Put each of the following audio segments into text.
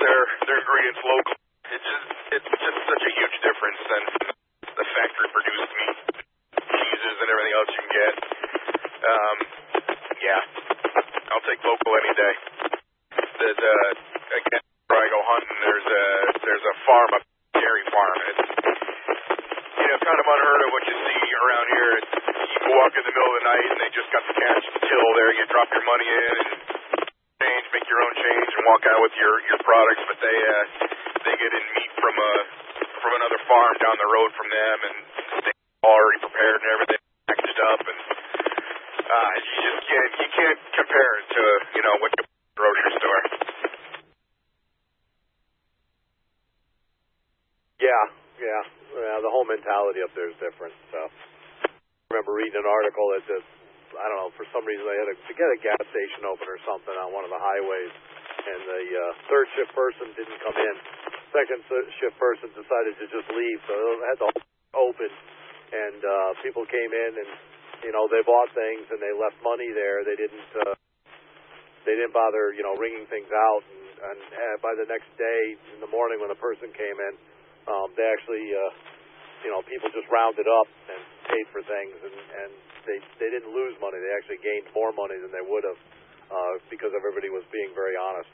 their ingredients local. It's just such a huge difference than the factory produced meat, cheeses, and everything else you can get. Yeah, I'll take local any day. Again, where I go hunting, there's a farm, a dairy farm, and it's kind of unheard of what you see around here. You walk in the middle of the night and they just got the cash till there. You drop your money in and change, make your own change, and walk out with your products. But they get in meat from another farm down the road from them, and they already prepared and everything, packaged up, and you can't compare it to what you get at the grocery store. Yeah, the whole mentality up there is different. So I remember reading an article that just, I don't know, for some reason they had to get a gas station open or something on one of the highways, and the third shift person didn't come in. Second shift person decided to just leave, so they had to open, and people came in and they bought things and they left money there. They didn't bother ringing things out, and by the next day in the morning when the person came in, they actually people just rounded up and paid for things, and they didn't lose money. They actually gained more money than they would have because everybody was being very honest.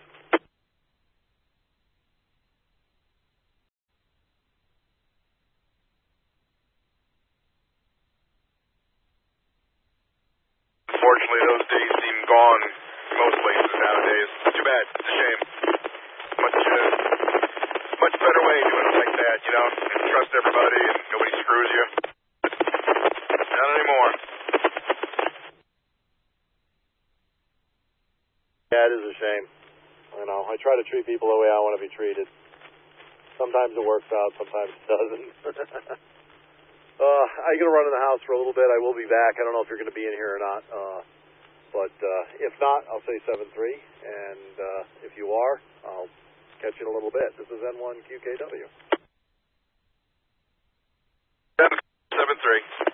Unfortunately, those days seem gone most places nowadays. Too bad. It's a shame. Much better way doing it like that, trust everybody and nobody screws you. Not anymore. Yeah, it is a shame. I try to treat people the way I want to be treated. Sometimes it works out, sometimes it doesn't. I'm going to run in the house for a little bit. I will be back. I don't know if you're going to be in here or not. But if not, I'll say 7-3. And if you are, I'll catch you in a little bit. This is N1QKW. 7-3.